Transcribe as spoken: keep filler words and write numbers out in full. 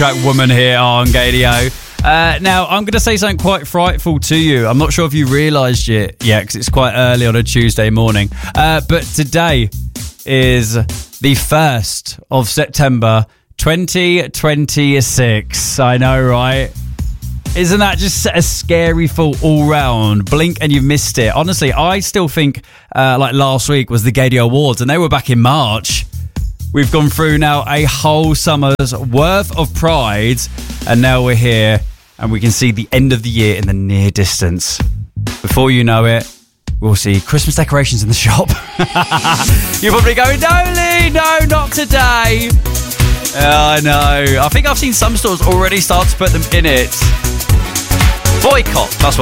Track Woman here on Gadio. Uh, now, I'm going to say something quite frightful to you. I'm not sure if you realised it yet, because it's quite early on a Tuesday morning. Uh, but today is the first of September, twenty twenty-six. I know, right? Isn't that just a scary thought all round? Blink and you've missed it. Honestly, I still think uh, like last week was the Gadio Awards, and they were back in March. We've gone through now a whole summer's worth of Pride, and now we're here, and we can see the end of the year in the near distance. Before you know it, we'll see Christmas decorations in the shop. You're probably going, no, Lee, no, not today. I know. I think I've seen some stores already start to put them in it. Boycott, that's what